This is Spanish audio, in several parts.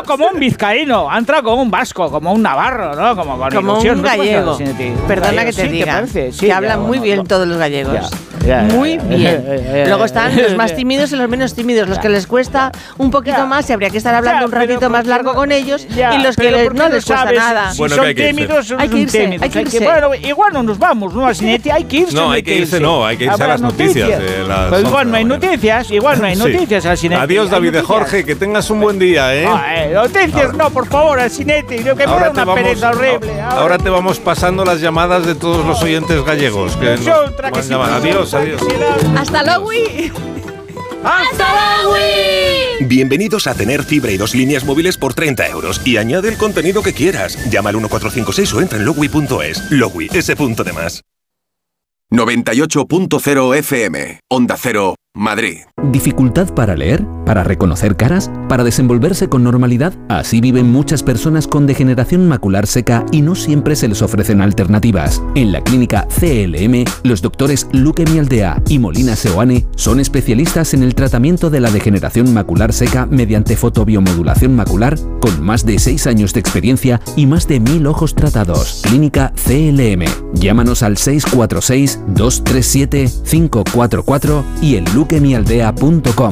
como un vizcaíno, ha entrado como un vasco, como un navarro, ¿no? Como un gallego. Perdona que te diga, que hablan muy bien todos los gallegos. Muy bien. Luego están los más tímidos y los menos tímidos, los que les cuesta un poquito más y habría que estar hablando un ratito más largo con ellos, y los que no les cuesta nada. Si son tímidos, hay que irse. Bueno, igual no nos vamos, ¿no? Al Cinete hay que irse. No, hay que irse a las noticias. Pues igual no hay noticias, al Cinete. Adiós, David de Jorge, que tengas un buen día, ¿eh? Noticias no, por favor, al Cinete, que me da una pereza horrible. Ahora te vamos pasando las llamadas de todos los oyentes gallegos. Adiós. ¡Hasta luego! ¡Hasta luego! Bienvenidos a tener fibra y 2 líneas móviles por 30 € y añade el contenido que quieras. Llama al 1456 o entra en logui.es. Logui, ese punto de más. 98.0 FM, Onda Cero, Madrid. ¿Dificultad para leer? ¿Para reconocer caras? ¿Para desenvolverse con normalidad? Así viven muchas personas con degeneración macular seca y no siempre se les ofrecen alternativas. En la clínica CLM, los doctores Luque Mialdea y Molina Seoane son especialistas en el tratamiento de la degeneración macular seca mediante fotobiomodulación macular, con más de 6 años de experiencia y más de 1000 ojos tratados. Clínica CLM. Llámanos al 646-237-544 y en luquemialdea.com.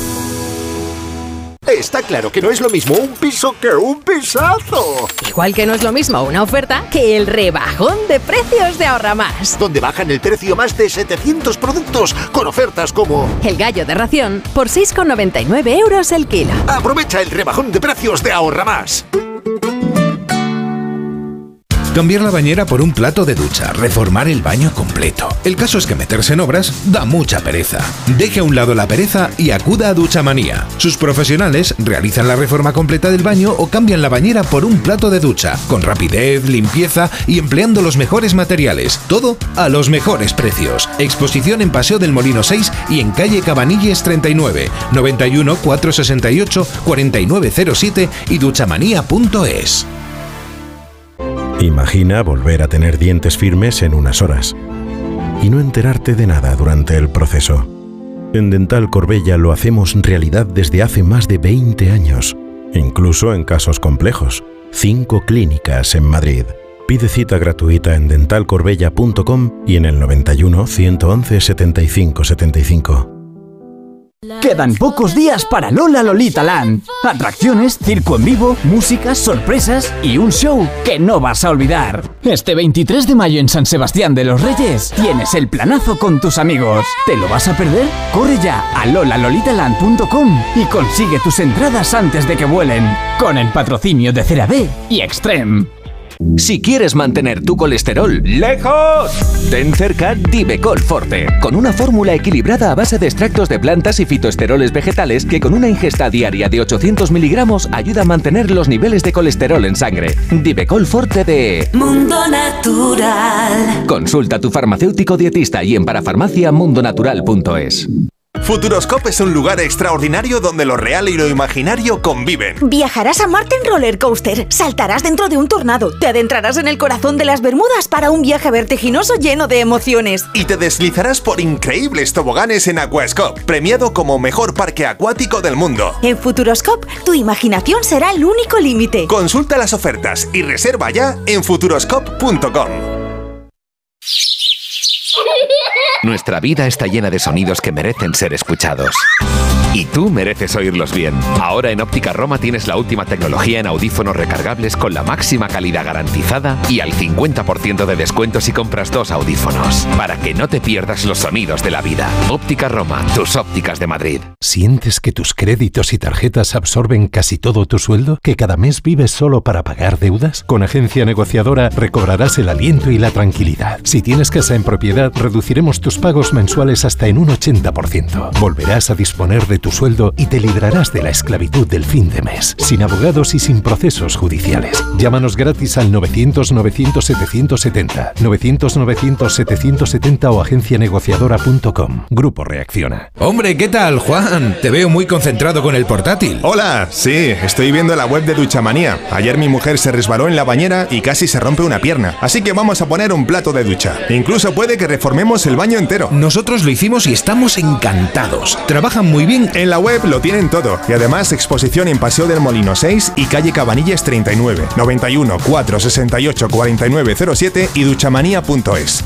Está claro que no es lo mismo un piso que un pisazo. Igual que no es lo mismo una oferta que el rebajón de precios de Ahorra Más. Donde bajan el precio más de 700 productos con ofertas como el gallo de ración por 6,99 € el kilo. Aprovecha el rebajón de precios de Ahorra Más. Cambiar la bañera por un plato de ducha, reformar el baño completo. El caso es que meterse en obras da mucha pereza. Deje a un lado la pereza y acuda a Duchamanía. Sus profesionales realizan la reforma completa del baño o cambian la bañera por un plato de ducha, con rapidez, limpieza y empleando los mejores materiales. Todo a los mejores precios. Exposición en Paseo del Molino 6 y en calle Cabanilles 39, 91 468 4907 y duchamanía.es. Imagina volver a tener dientes firmes en unas horas y no enterarte de nada durante el proceso. En Dental Corbella lo hacemos realidad desde hace más de 20 años, incluso en casos complejos. 5 clínicas en Madrid. Pide cita gratuita en dentalcorbella.com y en el 91 111 75 75. Quedan pocos días para Lola Lolita Land. Atracciones, circo en vivo, música, sorpresas y un show que no vas a olvidar. Este 23 de mayo en San Sebastián de los Reyes tienes el planazo con tus amigos. ¿Te lo vas a perder? Corre ya a lolalolitaland.com y consigue tus entradas antes de que vuelen. Con el patrocinio de CeraVe y Extreme. Si quieres mantener tu colesterol lejos, ten cerca Divecol Forte, con una fórmula equilibrada a base de extractos de plantas y fitoesteroles vegetales que con una ingesta diaria de 800 miligramos ayuda a mantener los niveles de colesterol en sangre. Divecol Forte de Mundo Natural. Consulta a tu farmacéutico dietista y en parafarmaciamundonatural.es. Futuroscope es un lugar extraordinario donde lo real y lo imaginario conviven. Viajarás a Marte en roller coaster, saltarás dentro de un tornado, te adentrarás en el corazón de las Bermudas para un viaje vertiginoso lleno de emociones. Y te deslizarás por increíbles toboganes en Aquascope, premiado como mejor parque acuático del mundo. En Futuroscope, tu imaginación será el único límite. Consulta las ofertas y reserva ya en futuroscope.com. Nuestra vida está llena de sonidos que merecen ser escuchados. Y tú mereces oírlos bien. Ahora en Óptica Roma tienes la última tecnología en audífonos recargables con la máxima calidad garantizada y al 50% de descuento si compras 2 audífonos. Para que no te pierdas los sonidos de la vida. Óptica Roma, tus ópticas de Madrid. ¿Sientes que tus créditos y tarjetas absorben casi todo tu sueldo? ¿Que cada mes vives solo para pagar deudas? Con Agencia Negociadora recobrarás el aliento y la tranquilidad. Si tienes casa en propiedad, reduciremos tus pagos mensuales hasta en un 80%. Volverás a disponer de tu sueldo y te librarás de la esclavitud del fin de mes, sin abogados y sin procesos judiciales. Llámanos gratis al 900-900-770, 900-900-770 o agencianegociadora.com. Grupo Reacciona. Hombre, ¿qué tal, Juan? Te veo muy concentrado con el portátil. Hola, sí, estoy viendo la web de Duchamanía. Ayer mi mujer se resbaló en la bañera y casi se rompe una pierna, así que vamos a poner un plato de ducha. Incluso puede que reformemos el baño entero. Nosotros lo hicimos y estamos encantados. Trabajan muy bien En la web lo tienen todo. Y además exposición en Paseo del Molino 6 y calle Cabanillas 39, 91 468 4907 y duchamanía.es.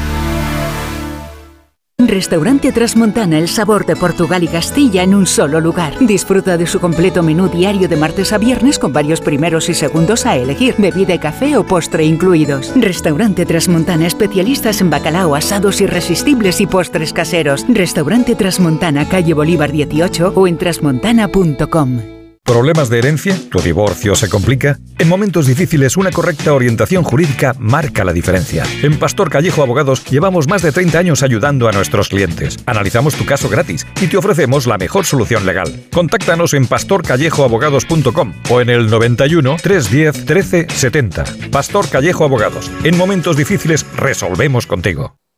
Restaurante Trasmontana, el sabor de Portugal y Castilla en un solo lugar. Disfruta de su completo menú diario de martes a viernes con varios primeros y segundos a elegir, bebida y café o postre incluidos. Restaurante Trasmontana, especialistas en bacalao, asados irresistibles y postres caseros. Restaurante Trasmontana, calle Bolívar 18 o en trasmontana.com. ¿Problemas de herencia? ¿Tu divorcio se complica? En momentos difíciles, una correcta orientación jurídica marca la diferencia. En Pastor Callejo Abogados llevamos más de 30 años ayudando a nuestros clientes. Analizamos tu caso gratis y te ofrecemos la mejor solución legal. Contáctanos en pastorcallejoabogados.com o en el 91 310 13 70. Pastor Callejo Abogados. En momentos difíciles resolvemos contigo.